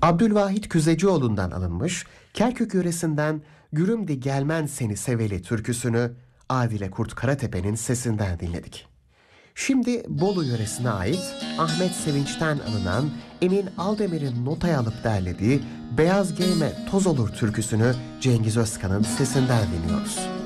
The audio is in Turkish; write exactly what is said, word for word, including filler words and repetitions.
Abdülvahit Küzecioğlu'ndan alınmış, Kerkük yöresinden Gürümdi Gelmen Seni Seveli türküsünü Adile Kurt Karatepe'nin sesinden dinledik. Şimdi Bolu yöresine ait Ahmet Sevinç'ten alınan Emin Aldemir'in notaya alıp derlediği Beyaz Giyme Toz Olur türküsünü Cengiz Özkan'ın sesinden dinliyoruz.